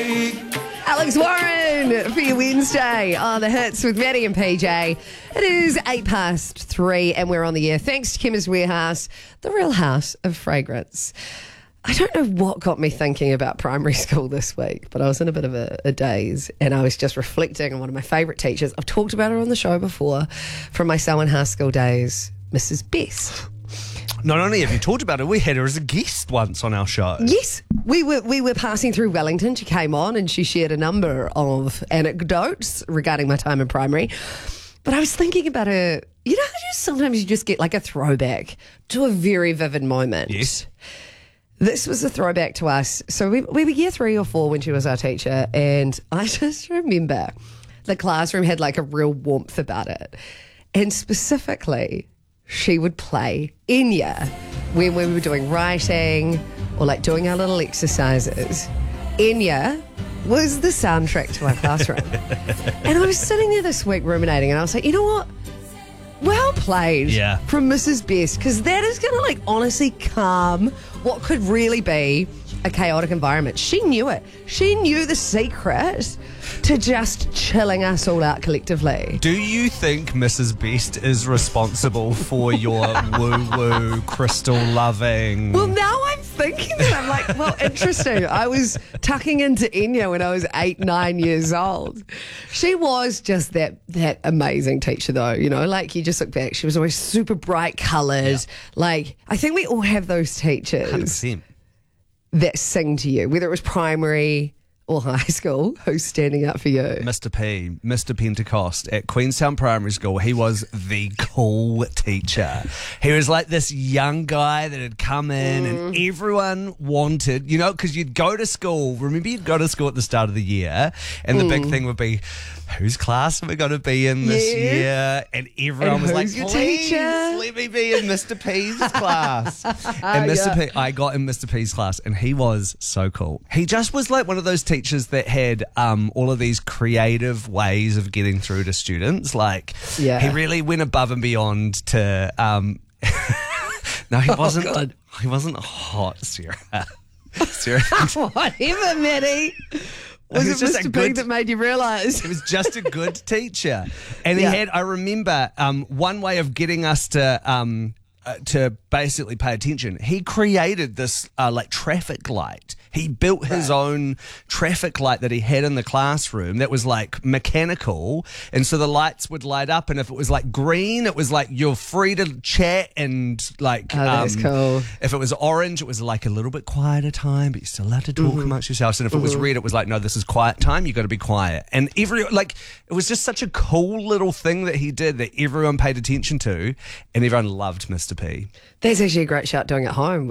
Alex Warren for your Wednesday on the hits with Maddie and PJ. It is 3:08 and we're on the air. Thanks to Chemist Warehouse, the real house of fragrance. I don't know what got me thinking about primary school this week, but I was in a bit of a daze and I was just reflecting on one of my favourite teachers. I've talked about her on the show before from my Selwyn High School days, Mrs. Best. Not only have you talked about her, we had her as a guest once on our show. Yes, we were passing through Wellington. She came on and she shared a number of anecdotes regarding my time in primary. But I was thinking about her, you know, sometimes you just get like a throwback to a very vivid moment. Yes. This was a throwback to us. So we were year 3 or 4 when she was our teacher, and I just remember the classroom had like a real warmth about it. And specifically, she would play Enya when we were doing writing or like doing our little exercises. Enya was the soundtrack to our classroom. And I was sitting there this week ruminating and I was like, you know what? Well played from Mrs. Best, because that is going to like honestly calm what could really be a chaotic environment. She knew it. She knew the secret to just chilling us all out collectively. Do you think Mrs. Best is responsible for your woo-woo, crystal-loving... Well, now I'm thinking that. I'm like, well, interesting. I was tucking into Enya when I was 8, 9 years old. She was just that amazing teacher, though. You know, like you just look back, she was always super bright colours. Yeah. Like, I think we all have those teachers 100%. That sing to you, whether it was primary or high school. Who's standing up for you? Mr. P, Mr. Pentecost at Queenstown Primary School. He was the cool teacher. He was like this young guy that had come in and everyone wanted, you know, because you'd go to school. Remember, you'd go to school at the start of the year and the big thing would be, whose class are we going to be in this year? And everyone was like, please, let me be in Mr. P's class. And Mr. P, I got in Mr. P's class and he was so cool. He just was like one of those teachers that had all of these creative ways of getting through to students. Like, he really went above and beyond to... no, he wasn't. God. He wasn't hot, Sarah. Sarah. Whatever, Maddie. Was it just Mr. P that made you realise? He was just a good teacher. And he had, I remember, one way of getting us to basically pay attention, he created this like traffic light. He built his own traffic light that he had in the classroom that was like mechanical, and so the lights would light up, and if it was like green, it was like you're free to chat, and like that's cool. If it was orange, it was like a little bit quieter time, but you're still allowed to talk amongst yourselves, and if it was red, it was like, no, this is quiet time, you got to be quiet. And it was just such a cool little thing that he did that everyone paid attention to, and everyone loved Mr. P. That's actually a great shout doing at home.